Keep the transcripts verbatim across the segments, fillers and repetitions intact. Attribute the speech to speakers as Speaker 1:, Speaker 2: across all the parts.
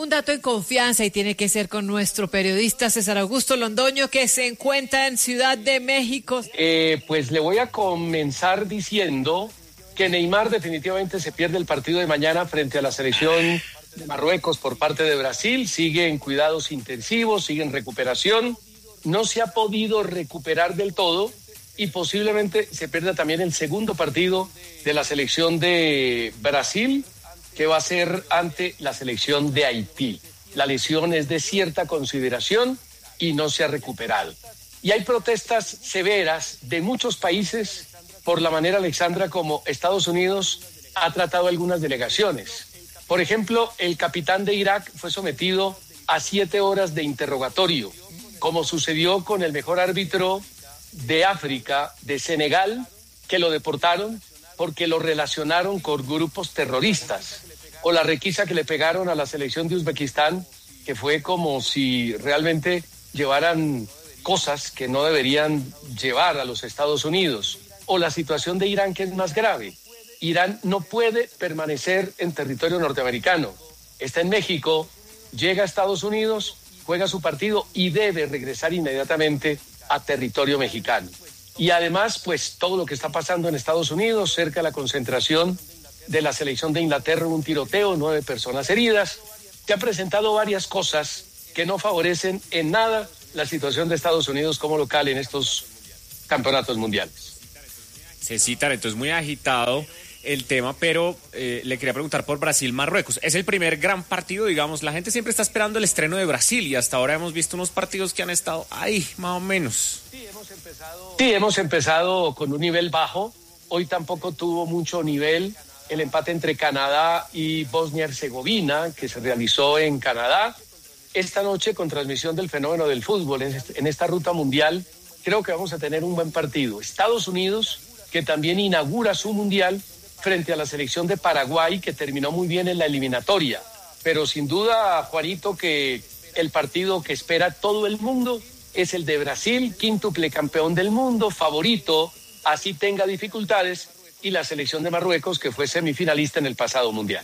Speaker 1: un dato en confianza y tiene que ser con nuestro periodista César Augusto Londoño, que se encuentra en Ciudad de México.
Speaker 2: Eh, pues le voy a comenzar diciendo que Neymar definitivamente se pierde el partido de mañana frente a la selección de Marruecos por parte de Brasil. Sigue en cuidados intensivos, sigue en recuperación. No se ha podido recuperar del todo y posiblemente se pierda también el segundo partido de la selección de Brasil, que va a ser ante la selección de Haití. La lesión es de cierta consideración y no se ha recuperado. Y hay protestas severas de muchos países por la manera, Alexandra, como Estados Unidos ha tratado a algunas delegaciones. Por ejemplo, el capitán de Irak fue sometido a siete horas de interrogatorio, como sucedió con el mejor árbitro de África, de Senegal, que lo deportaron porque lo relacionaron con grupos terroristas, o la requisa que le pegaron a la selección de Uzbekistán, que fue como si realmente llevaran cosas que no deberían llevar a los Estados Unidos, o la situación de Irán, que es más grave. Irán no puede permanecer en territorio norteamericano, está en México, llega a Estados Unidos, juega su partido y debe regresar inmediatamente a territorio mexicano. Y además, pues todo lo que está pasando en Estados Unidos, cerca de la concentración de la selección de Inglaterra, un tiroteo, nueve personas heridas, que ha presentado varias cosas que no favorecen en nada la situación de Estados Unidos como local en estos campeonatos mundiales.
Speaker 3: Cecitar, entonces muy agitado el tema, pero eh, le quería preguntar por Brasil-Marruecos. Es el primer gran partido, digamos, la gente siempre está esperando el estreno de Brasil y hasta ahora hemos visto unos partidos que han estado ahí, más o menos.
Speaker 2: Sí, hemos empezado, sí, hemos empezado con un nivel bajo, hoy tampoco tuvo mucho nivel el empate entre Canadá y Bosnia-Herzegovina, que se realizó en Canadá. Esta noche, con transmisión del fenómeno del fútbol en esta ruta mundial, creo que vamos a tener un buen partido. Estados Unidos, que también inaugura su mundial frente a la selección de Paraguay, que terminó muy bien en la eliminatoria. Pero sin duda, Juanito, que el partido que espera todo el mundo es el de Brasil, quíntuple campeón del mundo, favorito, así tenga dificultades, y la selección de Marruecos, que fue semifinalista en el pasado mundial.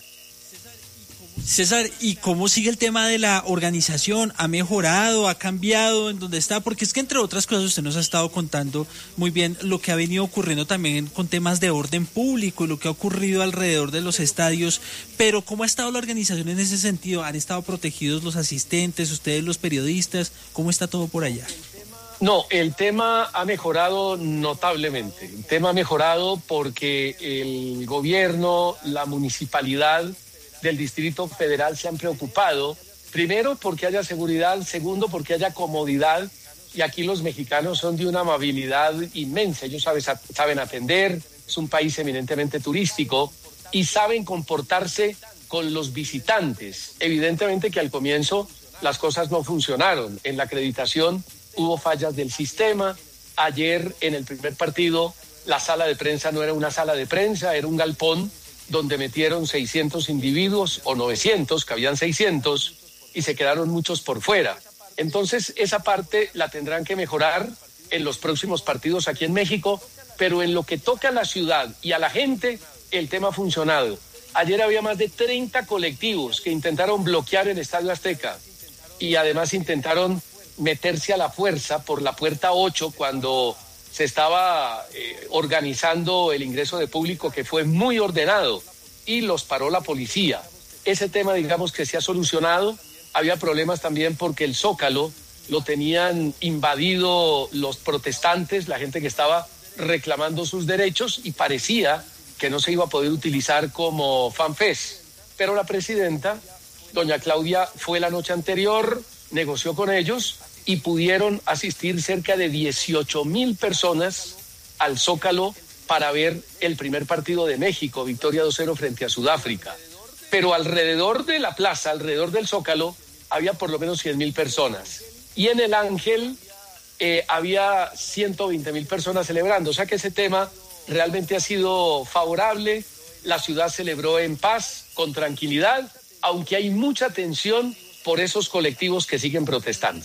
Speaker 4: César, ¿y cómo sigue el tema de la organización? ¿Ha mejorado? ¿Ha cambiado en donde está? Porque es que, entre otras cosas, usted nos ha estado contando muy bien lo que ha venido ocurriendo también con temas de orden público y lo que ha ocurrido alrededor de los estadios, pero ¿cómo ha estado la organización en ese sentido? ¿Han estado protegidos los asistentes, ustedes los periodistas? ¿Cómo está todo por allá?
Speaker 2: No, el tema ha mejorado notablemente. El tema ha mejorado porque el gobierno, la municipalidad del Distrito Federal se han preocupado, primero porque haya seguridad, segundo porque haya comodidad, y aquí los mexicanos son de una amabilidad inmensa. Ellos saben, saben atender, es un país eminentemente turístico y saben comportarse con los visitantes. Evidentemente que al comienzo las cosas no funcionaron. En la acreditación hubo fallas del sistema. Ayer en el primer partido la sala de prensa no era una sala de prensa, era un galpón donde metieron seiscientos individuos o novecientos, que habían seiscientos, y se quedaron muchos por fuera. Entonces esa parte la tendrán que mejorar en los próximos partidos aquí en México, pero en lo que toca a la ciudad y a la gente, el tema ha funcionado. Ayer había más de treinta colectivos que intentaron bloquear el Estadio Azteca y además intentaron meterse a la fuerza por la puerta ocho cuando se estaba eh, organizando el ingreso de público, que fue muy ordenado, y los paró la policía. Ese tema, digamos que se ha solucionado. Había problemas también porque el Zócalo lo tenían invadido los protestantes, la gente que estaba reclamando sus derechos, y parecía que no se iba a poder utilizar como fanfest. Pero la presidenta, doña Claudia, fue la noche anterior, negoció con ellos y pudieron asistir cerca de dieciocho mil personas al Zócalo para ver el primer partido de México, victoria dos cero frente a Sudáfrica. Pero alrededor de la plaza, alrededor del Zócalo, había por lo menos cien mil personas. Y en el Ángel eh, había ciento veinte mil personas celebrando. O sea que ese tema realmente ha sido favorable. La ciudad celebró en paz, con tranquilidad, aunque hay mucha tensión por esos colectivos que siguen protestando.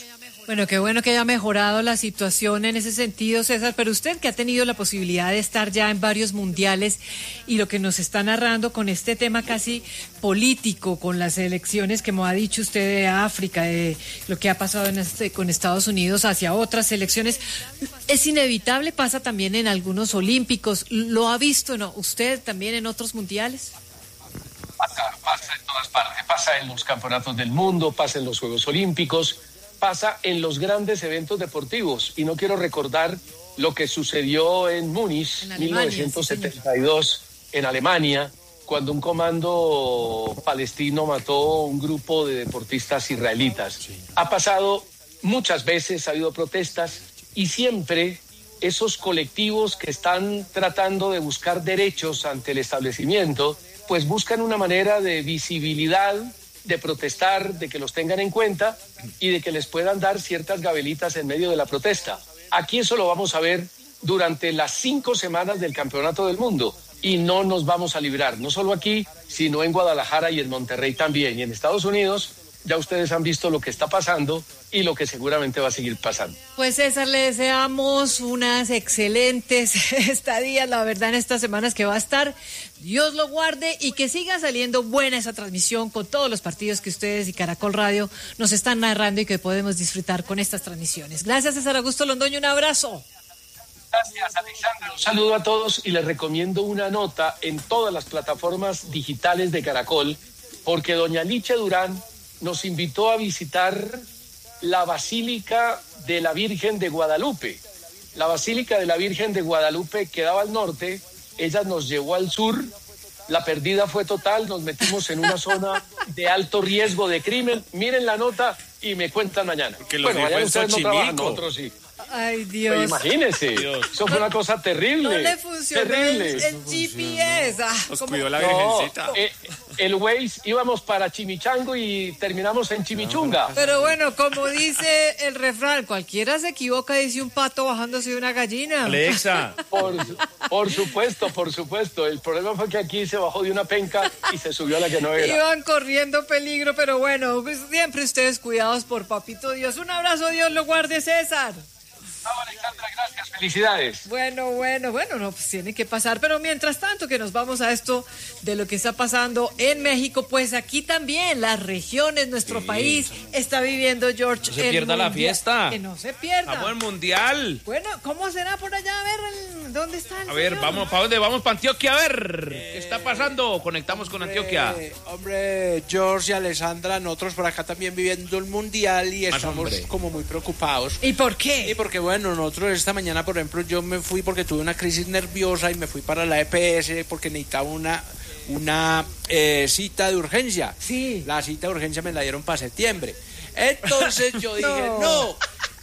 Speaker 1: Bueno, qué bueno que haya mejorado la situación en ese sentido, César, pero usted que ha tenido la posibilidad de estar ya en varios mundiales y lo que nos está narrando con este tema casi político, con las elecciones, como ha dicho usted, de África, de lo que ha pasado en este, con Estados Unidos hacia otras elecciones, es inevitable, pasa también en algunos olímpicos, ¿lo ha visto, no? ¿Usted también en otros mundiales?
Speaker 2: Pasa, pasa en todas partes, pasa en los campeonatos del mundo, pasa en los Juegos Olímpicos, pasa en los grandes eventos deportivos. Y no quiero recordar lo que sucedió en Múnich, en Alemania, mil novecientos setenta y dos, sí, en Alemania, cuando un comando palestino mató a un grupo de deportistas israelitas. Sí. Ha pasado muchas veces, ha habido protestas y siempre esos colectivos que están tratando de buscar derechos ante el establecimiento, pues buscan una manera de visibilidad, de protestar, de que los tengan en cuenta y de que les puedan dar ciertas gabelitas en medio de la protesta. Aquí eso lo vamos a ver durante las cinco semanas del Campeonato del Mundo y no nos vamos a librar, no solo aquí, sino en Guadalajara y en Monterrey también. Y en Estados Unidos ya ustedes han visto lo que está pasando y lo que seguramente va a seguir pasando.
Speaker 1: Pues César, le deseamos unas excelentes estadías, la verdad, en estas semanas que va a estar. Dios lo guarde y que siga saliendo buena esa transmisión con todos los partidos que ustedes y Caracol Radio nos están narrando y que podemos disfrutar con estas transmisiones. Gracias, César Augusto Londoño, un abrazo.
Speaker 2: Gracias, Alexandra. Un saludo a todos y les recomiendo una nota en todas las plataformas digitales de Caracol, porque doña Liche Durán nos invitó a visitar la Basílica de la Virgen de Guadalupe. La Basílica de la Virgen de Guadalupe quedaba al norte, ella nos llevó al sur, la perdida fue total, nos metimos en una zona de alto riesgo de crimen. Miren la nota y me cuentan mañana.
Speaker 3: Que bueno,
Speaker 2: allá ustedes no trabajan, nosotros sí.
Speaker 1: Ay, Dios.
Speaker 2: Pero imagínense, Dios. Eso fue una cosa terrible.
Speaker 1: No le funcionó
Speaker 2: terrible.
Speaker 1: el, el G P S. Ah,
Speaker 3: Nos
Speaker 1: ¿cómo?
Speaker 3: cuidó la
Speaker 2: No,
Speaker 3: Virgencita.
Speaker 2: eh, el Waze íbamos para Chimichango y terminamos en Chimichunga.
Speaker 1: Pero bueno, como dice el refrán, cualquiera se equivoca, dice un pato bajándose de una gallina.
Speaker 3: Alexa.
Speaker 2: Por, por supuesto, por supuesto. El problema fue que aquí se bajó de una penca y se subió a la que no era.
Speaker 1: Iban corriendo peligro, pero bueno, pues siempre ustedes cuidados por Papito Dios. Un abrazo, Dios lo guarde, César.
Speaker 2: Alejandra, gracias, felicidades.
Speaker 1: Bueno, bueno, bueno, no, pues tiene que pasar, pero mientras tanto que nos vamos a esto de lo que está pasando en México, pues aquí también las regiones, nuestro sí. país está viviendo, George.
Speaker 5: No se pierda
Speaker 1: mundial,
Speaker 5: la fiesta.
Speaker 1: Que no se pierda.
Speaker 5: Vamos al mundial.
Speaker 1: Bueno, ¿cómo será por allá? A ver, ¿dónde está el
Speaker 5: A ver,
Speaker 1: señor?
Speaker 5: vamos, ¿para dónde? Vamos para Antioquia, a ver. Eh, ¿Qué está pasando? Conectamos con
Speaker 6: hombre,
Speaker 5: Antioquia.
Speaker 6: Hombre, George y Alessandra, nosotros por acá también viviendo el mundial y
Speaker 5: Más
Speaker 6: estamos
Speaker 5: hombre.
Speaker 6: como muy preocupados.
Speaker 1: ¿Y por qué?
Speaker 6: Y porque, bueno, nosotros esta mañana, por ejemplo, yo me fui porque tuve una crisis nerviosa y me fui para la E P S porque necesitaba una, una eh, cita de urgencia.
Speaker 1: Sí.
Speaker 6: La cita de urgencia me la dieron para septiembre. Entonces yo dije,
Speaker 1: no.
Speaker 6: no.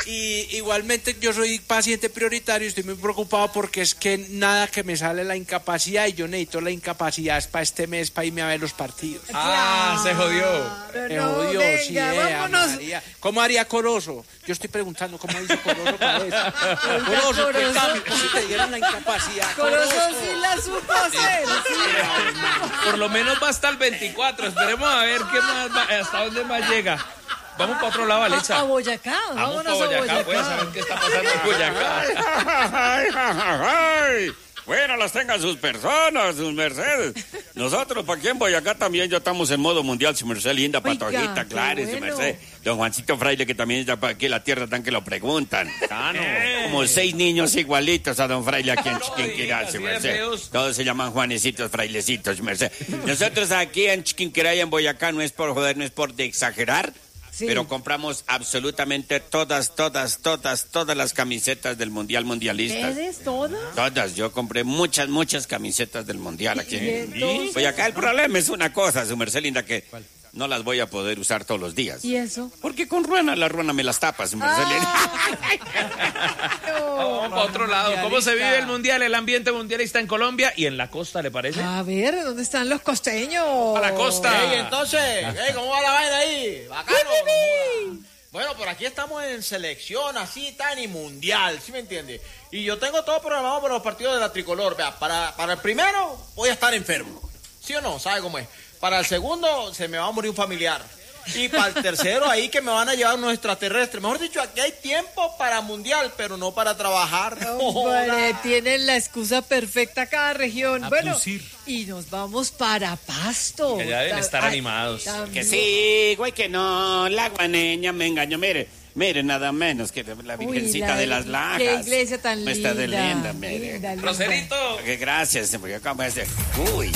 Speaker 6: Y igualmente yo soy paciente prioritario y estoy muy preocupado porque es que nada que me sale la incapacidad y yo necesito la incapacidad para este mes para irme a ver los partidos.
Speaker 5: Ah, se jodió.
Speaker 6: Se
Speaker 1: no,
Speaker 6: jodió,
Speaker 1: venga,
Speaker 6: sí, eh,
Speaker 1: vámonos.
Speaker 6: María. ¿Cómo haría Corozo? Yo estoy preguntando cómo dice Corozo para eso.
Speaker 1: Oiga,
Speaker 6: Corozo, ¿qué
Speaker 1: Corozo.
Speaker 6: cambio? ¿Cómo te dieron la incapacidad?
Speaker 1: Corozo
Speaker 6: Corozo.
Speaker 1: sí la supo hacer. Sí.
Speaker 5: Por lo menos va hasta el veinticuatro. Esperemos a ver qué más va, hasta dónde más llega. Vamos para otro lado, Alexa.
Speaker 1: A, a Boyacá,
Speaker 5: Vamos
Speaker 1: vámonos
Speaker 5: para
Speaker 1: a
Speaker 5: Boyacá,
Speaker 1: Boyacá.
Speaker 5: pues, a ver qué está pasando en Boyacá.
Speaker 7: Ay, ay, ay. Bueno, las tengan sus personas, sus mercedes. Nosotros, para aquí en Boyacá también ya estamos en modo mundial, su merced linda,
Speaker 1: Oiga,
Speaker 7: patojita,
Speaker 1: qué
Speaker 7: claro, su
Speaker 1: bueno.
Speaker 7: merced. Don Juancito Fraile, que también está para aquí en la tierra, tan que lo preguntan.
Speaker 5: Ah, no.
Speaker 7: Como seis niños igualitos a don Fraile aquí en
Speaker 5: No
Speaker 7: Chiquinquirá,
Speaker 5: diga,
Speaker 7: su
Speaker 5: así de
Speaker 7: merced.
Speaker 5: feos.
Speaker 7: Todos se llaman Juanecitos, Frailecitos, su merced. Nosotros aquí en Chiquinquirá y en Boyacá, no es por joder, no es por de exagerar,
Speaker 1: Sí.
Speaker 7: pero compramos absolutamente todas, todas, todas, todas las camisetas del Mundial Mundialista.
Speaker 1: ¿Ustedes todas?
Speaker 7: Todas, yo compré muchas, muchas camisetas del Mundial aquí.
Speaker 1: ¿Y entonces?
Speaker 7: Pues acá el problema es una cosa, su merced linda, que no las voy a poder usar todos los días.
Speaker 1: ¿Y eso?
Speaker 7: Porque con ruana, la ruana me las tapa, su merced linda.
Speaker 5: Vamos para otro lado. ¿Cómo se vive el mundial, el ambiente mundialista en Colombia y en la costa, le parece?
Speaker 1: A ver, ¿dónde están los costeños?
Speaker 5: A la costa.
Speaker 8: Ey, entonces, ey, ¿cómo va la vaina ahí? Bacano. no joda. Bueno, por aquí estamos en selección, así, tan y mundial, ¿sí me entiende? Y yo tengo todo programado para los partidos de la tricolor. Vea, para, para el primero voy a estar enfermo, ¿sí o no? ¿Sabe cómo es? Para el segundo se me va a morir un familiar. Y para el tercero ahí que me van a llevar unos extraterrestres. Mejor dicho, aquí hay tiempo para mundial, pero no para trabajar.
Speaker 1: Hombre, tienen la excusa perfecta cada región.
Speaker 5: A
Speaker 1: Bueno,
Speaker 5: producir.
Speaker 1: y nos vamos para Pasto.
Speaker 5: Que ya deben estar
Speaker 1: Ay,
Speaker 5: animados.
Speaker 1: también.
Speaker 7: Que sí, güey, que no, la guaneña me engañó, mire, mire, nada menos que la
Speaker 1: Uy,
Speaker 7: Virgencita
Speaker 1: la-
Speaker 7: de las Lajas.
Speaker 1: qué iglesia tan
Speaker 7: Me está de
Speaker 1: linda.
Speaker 7: linda, mire.
Speaker 1: Linda, linda.
Speaker 5: Roserito.
Speaker 7: Que gracias, porque acabo de decir, uy.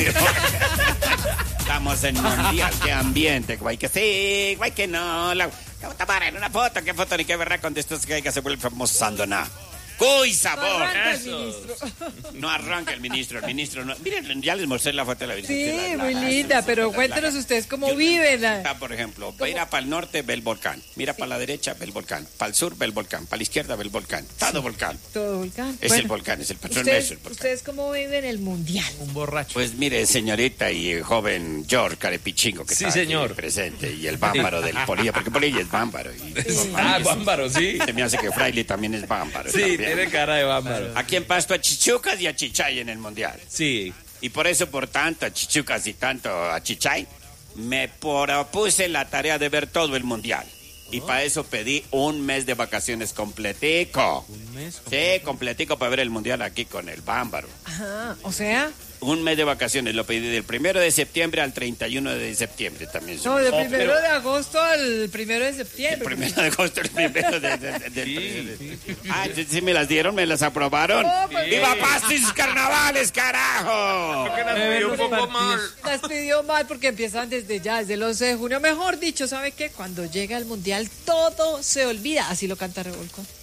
Speaker 7: Estamos en mundial, qué ambiente, güey, que sí, güey, que no, la... Vamos a tomar en una foto, qué foto ni qué verra con estos que hay que se vuelve famoso Sandona. ¡Cuy, sabor!
Speaker 1: Arranca el
Speaker 5: Eso.
Speaker 1: ministro.
Speaker 7: No arranca el ministro, el ministro no. Miren, ya les mostré la foto de la Virgen.
Speaker 1: Sí,
Speaker 7: de las
Speaker 1: muy
Speaker 7: Lajas,
Speaker 1: linda,
Speaker 7: de
Speaker 1: pero
Speaker 7: las
Speaker 1: cuéntenos
Speaker 7: Lajas.
Speaker 1: ustedes cómo
Speaker 7: Yo-
Speaker 1: viven. la-
Speaker 7: Ah, por ejemplo, mira para el norte, ve el volcán. Mira para la derecha, ve el volcán. Para el sur, ve el volcán. Para la izquierda, ve el volcán. Todo volcán.
Speaker 1: Todo volcán.
Speaker 7: Es
Speaker 1: Bueno,
Speaker 7: el volcán, es el patrón
Speaker 1: ¿ustedes,
Speaker 7: nuestro, el volcán.
Speaker 1: ¿Ustedes cómo viven el mundial?
Speaker 5: Un borracho.
Speaker 7: Pues mire, señorita y eh, joven George Carepichingo, que
Speaker 5: Sí,
Speaker 7: está aquí
Speaker 5: señor.
Speaker 7: presente, y el bámbaro del Polilla, porque Polilla es bámbaro. Y,
Speaker 5: Ah, bámbaro, sí.
Speaker 7: Se me hace que Fraile también es bámbaro.
Speaker 5: Sí,
Speaker 7: también.
Speaker 5: tiene cara de bámbaro.
Speaker 7: Aquí en Pasto a Chichucas y a Chichay en el Mundial.
Speaker 5: Sí.
Speaker 7: Y por eso, por tanto, a Chichucas y tanto a Chichay, me propuse la tarea de ver todo el Mundial. Y para eso pedí un mes de vacaciones completico.
Speaker 5: Un mes.
Speaker 7: Sí, completico para ver el Mundial aquí con el bámbaro.
Speaker 1: Ajá, o sea,
Speaker 7: Un mes de vacaciones, lo pedí del primero de septiembre al treinta y uno de septiembre también.
Speaker 1: no, del
Speaker 5: Oh,
Speaker 1: primero
Speaker 5: pero-
Speaker 1: de agosto al primero de
Speaker 7: El
Speaker 1: septiembre.
Speaker 7: primero de agosto, el primero de... de- de- de-
Speaker 5: Sí,
Speaker 7: de- Ah, ¿sí, sí me las dieron? ¿Me las aprobaron?
Speaker 1: Oh, pues,
Speaker 7: ¡Viva Pasto y sus carnavales, carajo!
Speaker 5: un poco mal.
Speaker 1: Las pidió mal porque empiezan desde ya, desde el once de junio. Mejor dicho, ¿sabe qué? Cuando llega el mundial todo se olvida. Así lo canta Revolcón.